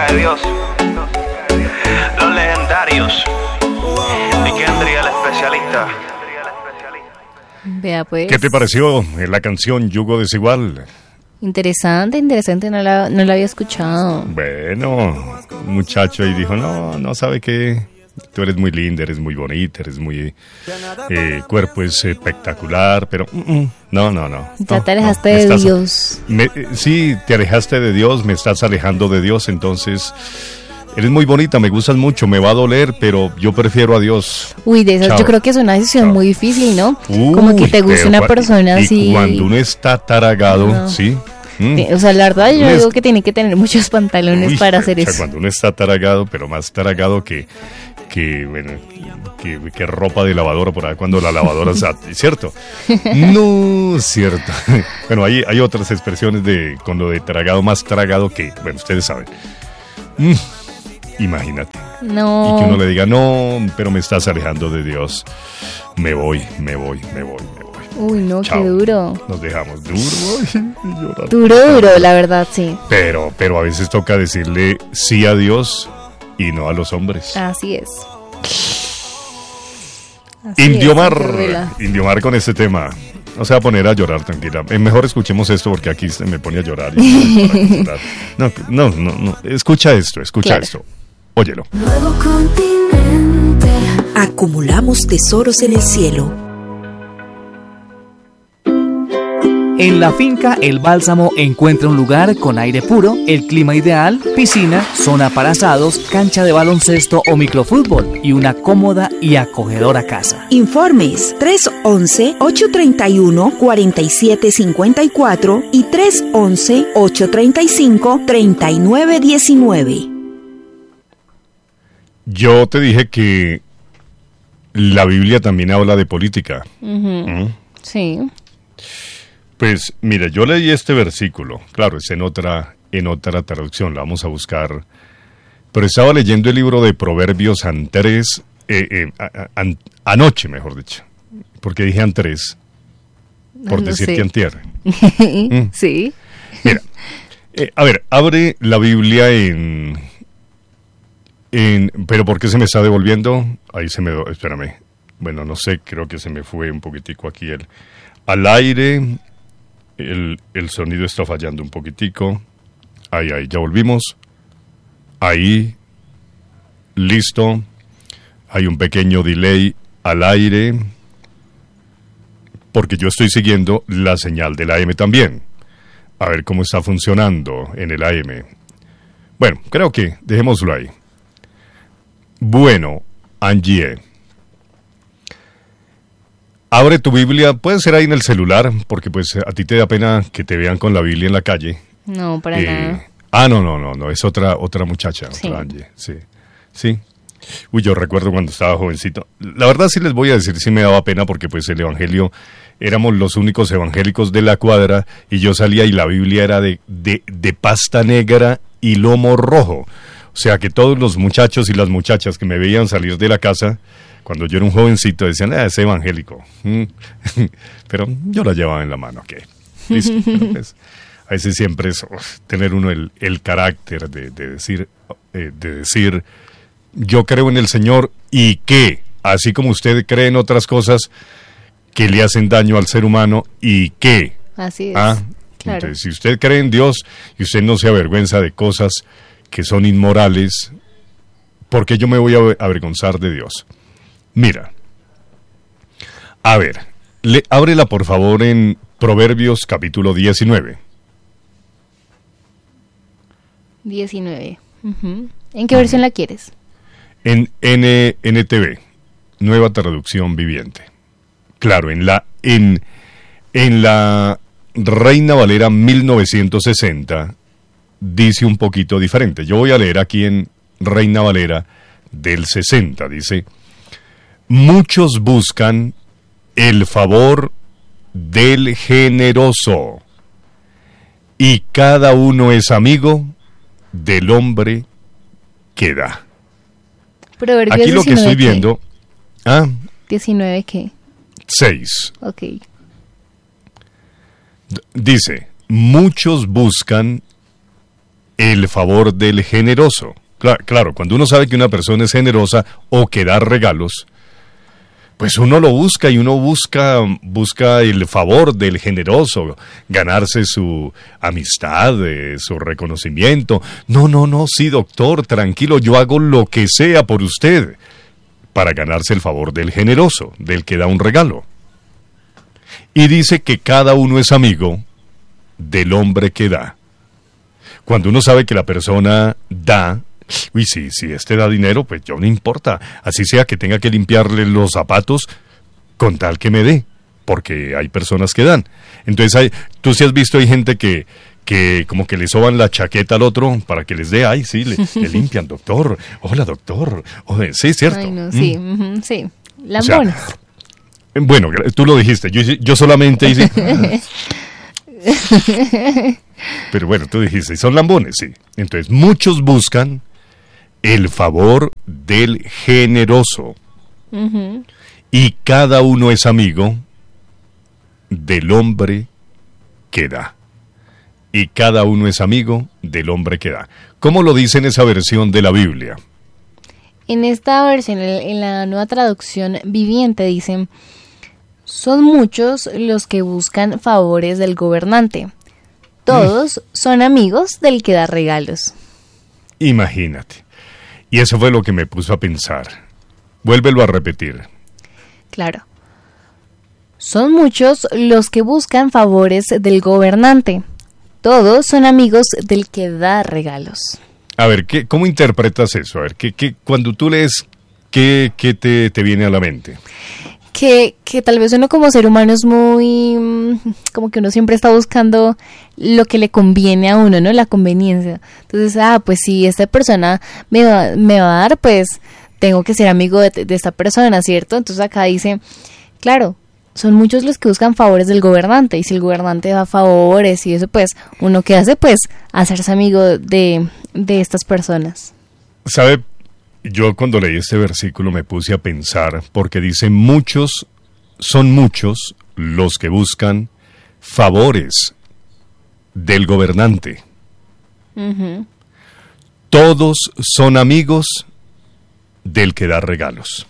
música de Dios, los legendarios. ¿Y quién diría el especialista? Vea pues. ¿Qué te pareció la canción Yugo Desigual? Interesante, no la había escuchado. Bueno, un muchacho ahí dijo, no sabe qué, tú eres muy linda, eres muy bonita, eres muy... cuerpo es espectacular, pero no. Ya te alejaste de Dios. Sí, te alejaste de Dios, me estás alejando de Dios, entonces... Eres muy bonita, me gustas mucho, me va a doler, pero yo prefiero a Dios. Uy, de esas Chao. yo creo que es una decisión muy difícil, ¿no? Como que te guste una persona así. Y cuando uno está taragado, no. ¿sí? O sea, la verdad yo digo que tiene que tener muchos pantalones para hacer eso. Cuando uno está taragado, pero más taragado que ropa de lavadora por ahí cuando la lavadora ¿cierto? No, cierto. Bueno, hay otras expresiones con lo de tragado, más tragado que, bueno, ustedes saben. Imagínate. No. Y que uno le diga, no, pero me estás alejando de Dios. Me voy. Uy, no, Chao. qué duro. Nos dejamos duro. Duro, la verdad, sí. Pero a veces toca decirle sí a Dios y no a los hombres. Así es. Indiomar con este tema. No se va a poner a llorar, tranquila. Mejor escuchemos esto porque aquí se me pone a llorar. No. Escucha esto. Óyelo. Nuevo continente. Acumulamos tesoros en el cielo. En la finca El Bálsamo encuentra un lugar con aire puro, el clima ideal, piscina, zona para asados, cancha de baloncesto o microfútbol y una cómoda y acogedora casa. Informes 311-831-4754 y 311-835-3919. Yo te dije que la Biblia también habla de política. Sí. Pues mira, yo leí este versículo, claro, es en otra traducción, la vamos a buscar, pero estaba leyendo el libro de Proverbios anoche, mejor dicho, porque dije antes, por No decir sé. que antier. Sí. Mira, a ver, abre la Biblia pero ¿por qué se me está devolviendo? Ahí espérame, bueno, no sé, creo que se me fue un poquitico aquí al aire. El sonido está fallando un poquitico. Ahí, ya volvimos. Ahí, listo. Hay un pequeño delay al aire, porque yo estoy siguiendo la señal del AM también. A ver cómo está funcionando en el AM. Bueno, creo que dejémoslo ahí. Bueno, Angie. Abre tu Biblia, puede ser ahí en el celular, porque pues a ti te da pena que te vean con la Biblia en la calle. No, para nada. No, es otra muchacha, Sí. otra Angie, sí. Uy, yo recuerdo cuando estaba jovencito. La verdad sí les voy a decir, sí me daba pena porque pues el evangelio, éramos los únicos evangélicos de la cuadra y yo salía y la Biblia era de pasta negra y lomo rojo. O sea que todos los muchachos y las muchachas que me veían salir de la casa, cuando yo era un jovencito, decían, es evangélico. Pero yo la llevaba en la mano, ¿ok? Listo. Pero pues, a veces siempre es tener uno el carácter de decir, yo creo en el Señor y que, así como usted cree en otras cosas que le hacen daño al ser humano y que... Así es. Claro. Entonces, si usted cree en Dios y usted no se avergüenza de cosas que son inmorales, ¿por qué yo me voy a avergonzar de Dios? Mira, a ver, ábrela por favor en Proverbios capítulo 19. 19. ¿En qué versión la quieres? En NTV, Nueva Traducción Viviente. Claro, en la Reina Valera 1960 dice un poquito diferente. Yo voy a leer aquí en Reina Valera del 60, dice: muchos buscan el favor del generoso y cada uno es amigo del hombre que da. Proverbios Aquí lo que 19, estoy viendo... ¿Ah? ¿19 qué? 6. Ok. Dice, muchos buscan el favor del generoso. Claro, cuando uno sabe que una persona es generosa o que da regalos, pues uno lo busca y uno busca el favor del generoso, ganarse su amistad, su reconocimiento. No, sí, doctor, tranquilo, yo hago lo que sea por usted, para ganarse el favor del generoso, del que da un regalo. Y dice que cada uno es amigo del hombre que da. Cuando uno sabe que la persona da, uy, si este da dinero, pues yo no importa, así sea que tenga que limpiarle los zapatos con tal que me dé, porque hay personas que dan. Entonces, tú sí has visto, hay gente que como que le soban la chaqueta al otro para que les dé, ay, sí, le limpian, doctor, hola, doctor, sí, cierto. Ay, no, sí, sí, lambones. O sea, bueno, tú lo dijiste, yo solamente hice... Pero bueno, tú dijiste, son lambones, sí. Entonces, muchos buscan el favor del generoso. Uh-huh. Y cada uno es amigo del hombre que da. Y cada uno es amigo del hombre que da. ¿Cómo lo dice en esa versión de la Biblia? En esta versión, en la Nueva Traducción Viviente, dicen: son muchos los que buscan favores del gobernante. Todos son amigos del que da regalos. Imagínate. Y eso fue lo que me puso a pensar. Vuélvelo a repetir. Claro. Son muchos los que buscan favores del gobernante. Todos son amigos del que da regalos. A ver, ¿cómo interpretas eso? A ver, cuando tú lees, ¿qué te viene a la mente? Que tal vez uno como ser humano es muy... como que uno siempre está buscando lo que le conviene a uno, ¿no? La conveniencia. Entonces, pues si esta persona me va a dar, pues tengo que ser amigo de esta persona, ¿cierto? Entonces acá dice, claro, son muchos los que buscan favores del gobernante. Y si el gobernante da favores y eso, pues uno que hace, pues hacerse amigo de estas personas. ¿Sabe? Yo cuando leí este versículo me puse a pensar, porque dice son muchos los que buscan favores del gobernante. Uh-huh. Todos son amigos del que da regalos.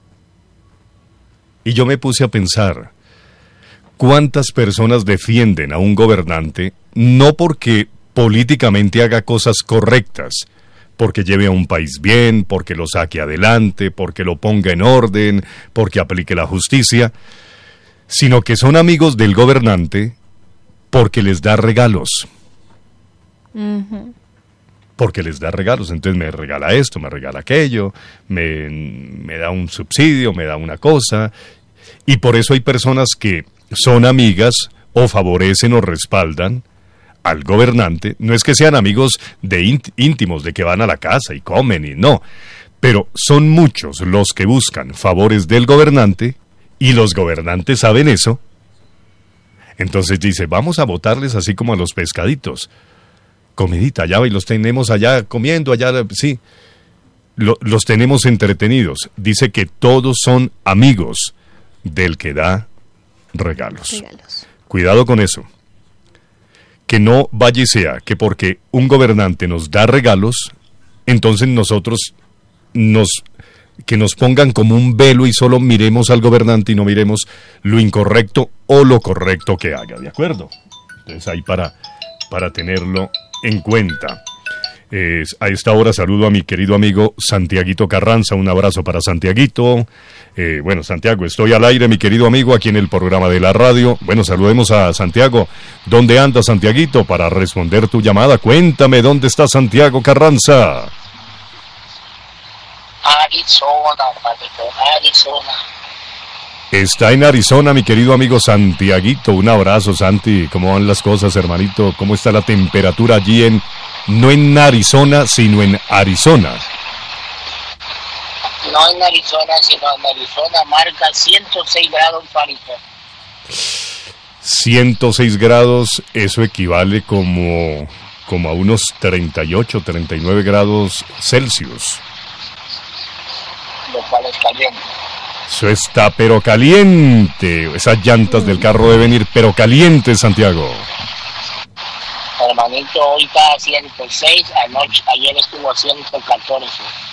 Y yo me puse a pensar, ¿cuántas personas defienden a un gobernante no porque políticamente haga cosas correctas, porque lleve a un país bien, porque lo saque adelante, porque lo ponga en orden, porque aplique la justicia, sino que son amigos del gobernante porque les da regalos? Uh-huh. Porque les da regalos, entonces me regala esto, me regala aquello, me da un subsidio, me da una cosa, y por eso hay personas que son amigas o favorecen o respaldan al gobernante. No es que sean amigos de íntimos, de que van a la casa y comen y no, pero son muchos los que buscan favores del gobernante y los gobernantes saben eso. Entonces dice, vamos a botarles así como a los pescaditos, comidita, allá y los tenemos allá comiendo, allá, sí, los tenemos entretenidos. Dice que todos son amigos del que da regalos. Cuidado con eso. Que no vaya y sea que porque un gobernante nos da regalos, entonces nosotros que nos pongan como un velo y solo miremos al gobernante y no miremos lo incorrecto o lo correcto que haga, ¿de acuerdo? Entonces ahí para tenerlo en cuenta. A esta hora saludo a mi querido amigo Santiaguito Carranza, un abrazo para Santiaguito. Bueno, Santiago, estoy al aire, mi querido amigo, aquí en el programa de la radio. Bueno, saludemos a Santiago. ¿Dónde anda Santiaguito? Para responder tu llamada, cuéntame, ¿dónde está Santiago Carranza? Arizona. Está en Arizona, mi querido amigo Santiaguito. Un abrazo, Santi. ¿Cómo van las cosas, hermanito? ¿Cómo está la temperatura allí no en Arizona, sino en Arizona? No en Arizona, sino en Arizona, marca 106 grados Fahrenheit. 106 grados, eso equivale como a unos 38, 39 grados Celsius. Lo cual es caliente. Eso está pero caliente. Esas llantas del carro deben ir pero calientes, Santiago. hermanito, hoy está a 106, ayer estuvo a 114.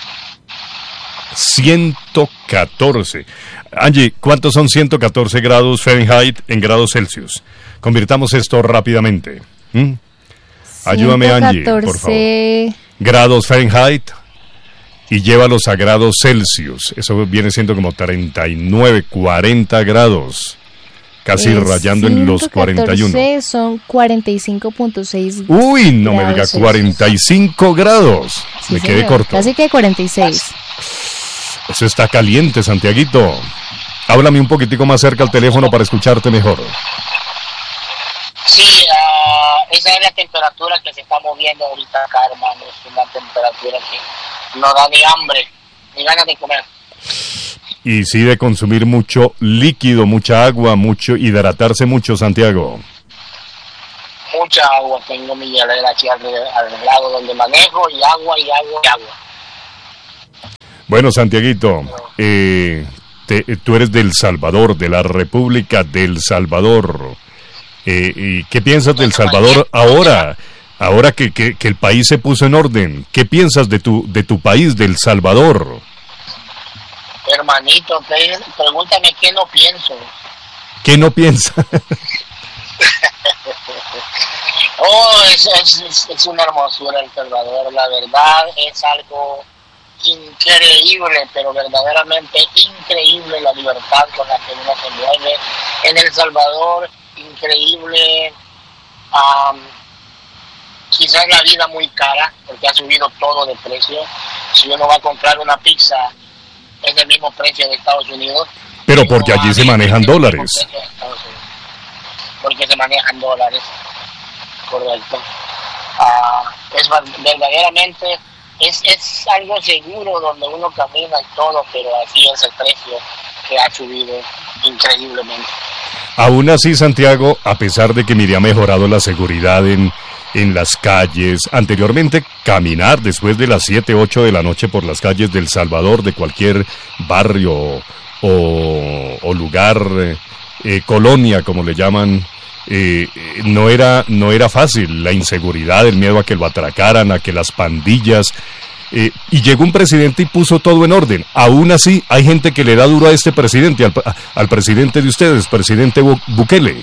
114. Angie, ¿cuántos son 114 grados Fahrenheit en grados Celsius? Convirtamos esto rápidamente. Ayúdame, Angie, por favor. Grados Fahrenheit y llévalos a grados Celsius. Eso viene siendo como 39, 40 grados. Casi rayando en los 41. Son 45.6. Uy, no me diga 45 grados. Sí, me quedé corto. Casi que 46. Eso está caliente, Santiaguito. Háblame un poquitico más cerca al teléfono para escucharte mejor. Sí, esa es la temperatura que se está moviendo ahorita acá, hermano. Es una temperatura que no da ni hambre, ni ganas de comer. Y sí de consumir mucho líquido, mucha agua, mucho hidratarse mucho, Santiago. Mucha agua, tengo mi hielera aquí al lado donde manejo, y agua, y agua, y agua. Bueno, Santiaguito, tú eres del Salvador, de la República del Salvador. ¿Y qué piensas del Salvador ahora? Ahora que el país se puso en orden. ¿Qué piensas de tu país, del Salvador? Hermanito, pregúntame qué no pienso. ¿Qué no piensa? Es una hermosura El Salvador, la verdad es algo increíble, pero verdaderamente increíble la libertad con la que uno se mueve en El Salvador, increíble. Quizás la vida muy cara, porque ha subido todo de precio. Si uno va a comprar una pizza, es el mismo precio de Estados Unidos. Pero porque allí se manejan dólares. Porque se manejan dólares, correcto. Es verdaderamente, es algo seguro donde uno camina y todo, pero así es el precio que ha subido increíblemente. Aún así, Santiago, a pesar de que mire ha mejorado la seguridad en las calles, anteriormente caminar después de las 7, 8 de la noche por las calles del Salvador, de cualquier barrio o lugar, colonia, como le llaman, no era fácil. La inseguridad, el miedo a que lo atracaran, a que las pandillas... y llegó un presidente y puso todo en orden. Aún así, hay gente que le da duro a este presidente, al presidente de ustedes, presidente Bukele.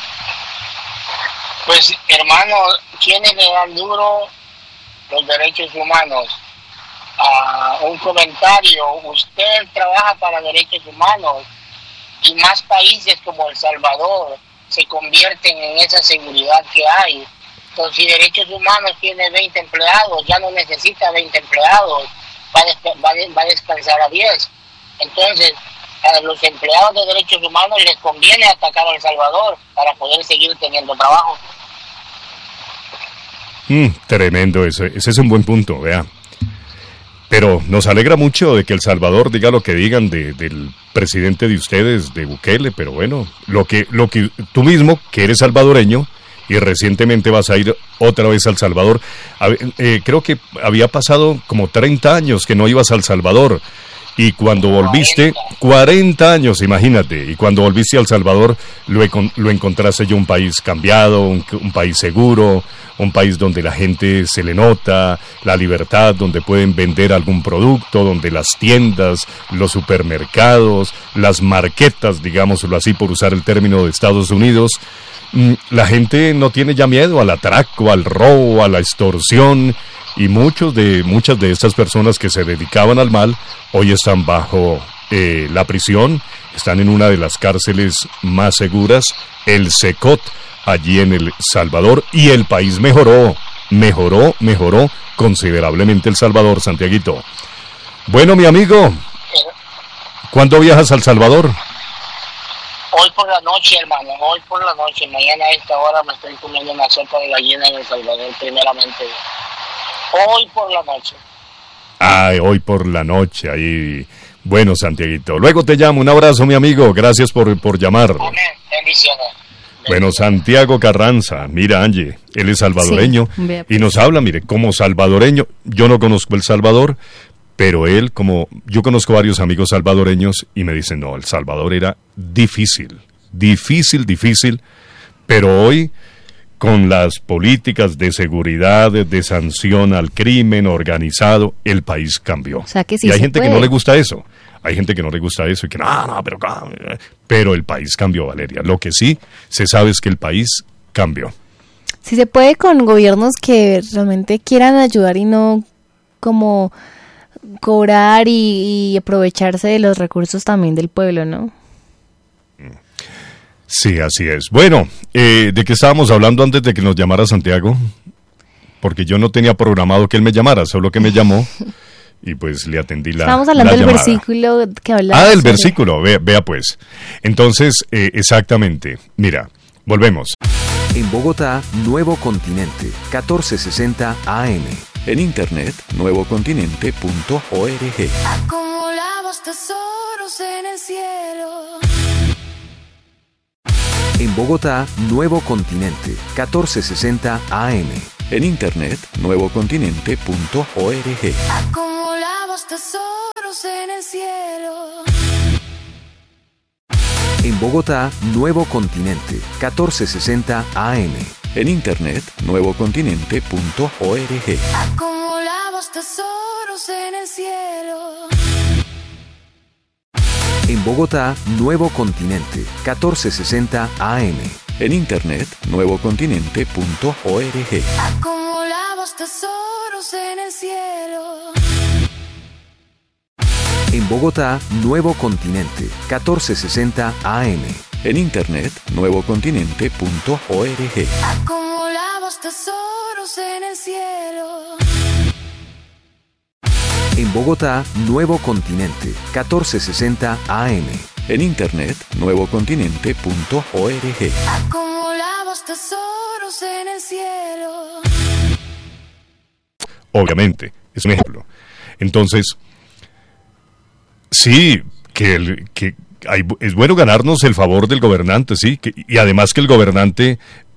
Pues, hermano, ¿quiénes le dan duro? Los derechos humanos. Un comentario: usted trabaja para derechos humanos y más países como El Salvador se convierten en esa seguridad que hay. Entonces, si Derechos Humanos tiene 20 empleados, ya no necesita 20 empleados, va a descansar a 10. Entonces, a los empleados de Derechos Humanos les conviene atacar a El Salvador para poder seguir teniendo trabajo. Tremendo eso. Ese es un buen punto, vea. Pero nos alegra mucho de que El Salvador diga lo que digan del presidente de ustedes, de Bukele, pero bueno, lo que tú mismo, que eres salvadoreño, y recientemente vas a ir otra vez a El Salvador. Creo que había pasado como 30 años que no ibas a El Salvador. Y cuando volviste, 40 años, imagínate, y cuando volviste a El Salvador, lo encontraste ya un país cambiado, un país seguro, un país donde la gente se le nota, la libertad, donde pueden vender algún producto, donde las tiendas, los supermercados, las marquetas, digámoslo así por usar el término de Estados Unidos, la gente no tiene ya miedo al atraco, al robo, a la extorsión, y muchas de estas personas que se dedicaban al mal hoy están bajo la prisión, están en una de las cárceles más seguras, el Secot, allí en El Salvador, y el país mejoró considerablemente El Salvador, Santiaguito. Bueno, mi amigo, ¿cuándo viajas a El Salvador? Hoy por la noche, hermano, hoy por la noche. Mañana a esta hora me estoy comiendo una sopa de gallina en El Salvador, primeramente. Hoy por la noche. Ay, hoy por la noche, ahí. Bueno, Santiaguito, luego te llamo. Un abrazo, mi amigo, gracias por llamar. Amén, bendiciones. Bueno, Santiago Carranza, mira, Angie, él es salvadoreño, sí, y nos habla, mire, como salvadoreño. Yo no conozco El Salvador, pero él, como yo conozco varios amigos salvadoreños, y me dicen, no, El Salvador era difícil, pero hoy, con las políticas de seguridad, de sanción al crimen organizado, el país cambió. O sea que sí y hay se gente puede. que no le gusta eso. Hay gente que no le gusta eso y que pero el país cambió, Valeria. Lo que sí se sabe es que el país cambió. Sí se puede con gobiernos que realmente quieran ayudar y no como cobrar y aprovecharse de los recursos también del pueblo, ¿no? Sí, así es. Bueno, ¿de qué estábamos hablando antes de que nos llamara Santiago? Porque yo no tenía programado que él me llamara, solo que me llamó y pues le atendí la Estábamos hablando la del llamada. versículo que hablaba. Ah, del sobre- versículo, vea pues. Entonces, exactamente, mira, volvemos. En Bogotá, Nuevo Continente, 1460 AM. En internet, nuevocontinente.org. Acumulamos tesoros en el cielo. En Bogotá, Nuevo Continente, 1460 AM. En internet, nuevocontinente.org. Acumulamos tesoros en el cielo. En Bogotá, Nuevo Continente, 1460 AM. En internet, nuevocontinente.org. Acumulamos tesoros en el cielo. En Bogotá, Nuevo Continente, 1460 AM. En internet, nuevocontinente.org. Acumulamos tesoros en el cielo. En Bogotá, Nuevo Continente, 1460 AM. En internet, nuevocontinente.org. Acumulamos tesoros en el cielo. En Bogotá, Nuevo Continente, 1460 AM. En internet, nuevocontinente.org. Acumulamos tesoros en el cielo. Obviamente, es un ejemplo. Entonces, sí, es bueno ganarnos el favor del gobernante, sí, y además que el gobernante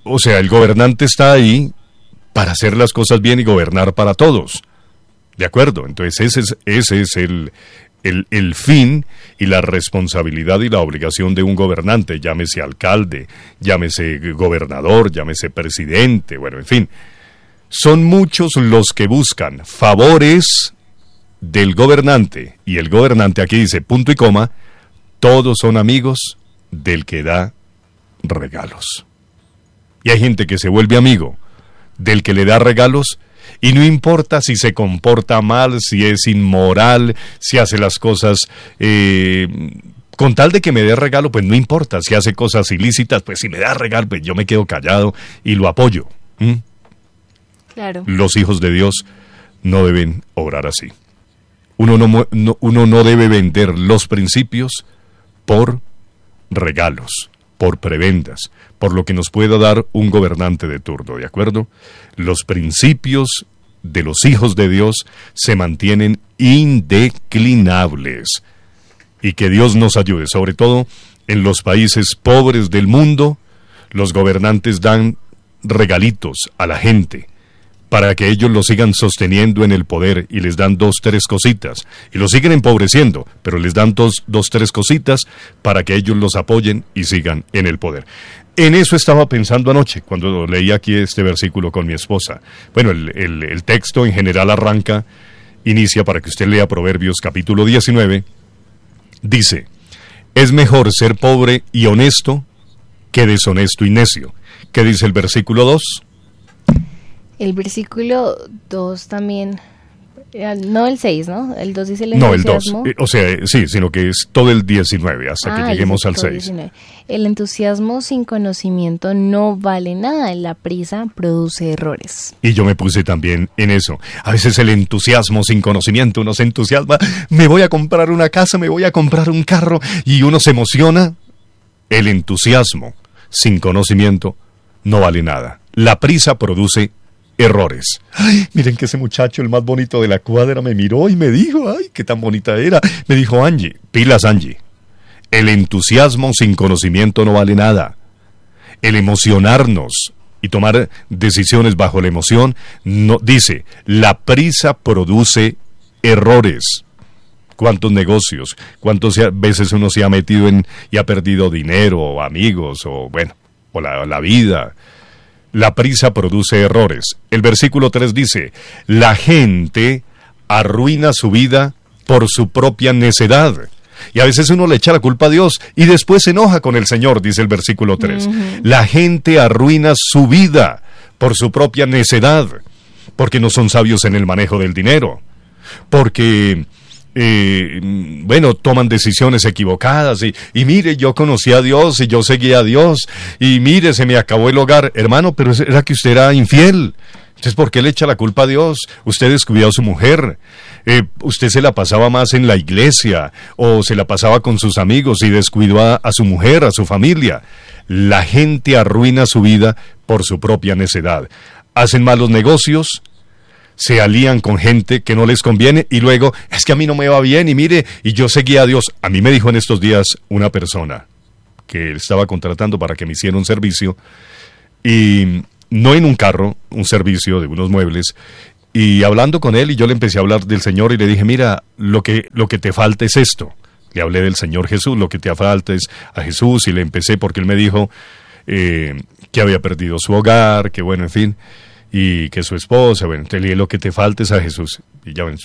está ahí para hacer las cosas bien y gobernar para todos. ¿De acuerdo? Entonces ese es el fin y la responsabilidad y la obligación de un gobernante, llámese alcalde, llámese gobernador, llámese presidente, bueno, en fin. Son muchos los que buscan favores del gobernante, y el gobernante aquí dice punto y coma, todos son amigos del que da regalos. Y hay gente que se vuelve amigo del que le da regalos, y no importa si se comporta mal, si es inmoral, si hace las cosas con tal de que me dé regalo, pues no importa. Si hace cosas ilícitas, pues si me da regalo, pues yo me quedo callado y lo apoyo. Claro. Los hijos de Dios no deben obrar así. Uno no debe vender los principios por regalos, por prebendas, por lo que nos pueda dar un gobernante de turno, ¿de acuerdo? Los principios de los hijos de Dios se mantienen indeclinables. Y que Dios nos ayude, sobre todo en los países pobres del mundo, los gobernantes dan regalitos a la gente para que ellos lo sigan sosteniendo en el poder y les dan 2, 3 cositas y lo siguen empobreciendo, pero les dan 2, 3 cositas para que ellos los apoyen y sigan en el poder. En eso estaba pensando anoche cuando leí aquí este versículo con mi esposa. Bueno, el texto en general inicia para que usted lea Proverbios capítulo 19. Dice, es mejor ser pobre y honesto que deshonesto y necio. ¿Qué dice el versículo 2? El versículo 2 también, no el 6, ¿no? El 2 dice el No, el 2. entusiasmo. Sí, sino que es todo el 19 hasta que lleguemos al todo 6. 19. El entusiasmo sin conocimiento no vale nada. La prisa produce errores. Y yo me puse también en eso. A veces el entusiasmo sin conocimiento, uno se entusiasma, me voy a comprar una casa, me voy a comprar un carro, y uno se emociona. El entusiasmo sin conocimiento no vale nada. La prisa produce errores. Ay, miren que ese muchacho, el más bonito de la cuadra, me miró y me dijo, ay, qué tan bonita era. Me dijo Angie, pilas Angie. El entusiasmo sin conocimiento no vale nada. El emocionarnos y tomar decisiones bajo la emoción, no, dice, la prisa produce errores. ¿Cuántos negocios? ¿Cuántas veces uno se ha metido y ha perdido dinero, o amigos, o bueno, o la vida? La prisa produce errores. El versículo 3 dice, la gente arruina su vida por su propia necedad. Y a veces uno le echa la culpa a Dios y después se enoja con el Señor, dice el versículo 3. La gente arruina su vida por su propia necedad, porque no son sabios en el manejo del dinero, porque, toman decisiones equivocadas y mire, yo conocí a Dios y yo seguí a Dios y mire, se me acabó el hogar. Hermano, pero era que usted era infiel. Entonces, ¿por qué le echa la culpa a Dios? Usted descuidó a su mujer, usted se la pasaba más en la iglesia o se la pasaba con sus amigos y descuidó a su mujer, a su familia. La gente arruina su vida por su propia necedad. Hacen malos negocios, se alían con gente que no les conviene y luego, es que a mí no me va bien y mire, y yo seguí a Dios. A mí me dijo en estos días una persona que estaba contratando para que me hiciera un servicio y no en un carro, un servicio de unos muebles, y hablando con él y yo le empecé a hablar del Señor y le dije, mira, lo que te falta es esto. Le hablé del Señor Jesús, lo que te falta es a Jesús, y le empecé porque él me dijo que había perdido su hogar, que bueno, en fin, y que su esposa, bueno, te dije, lo que te falta es a Jesús. Y ya ven,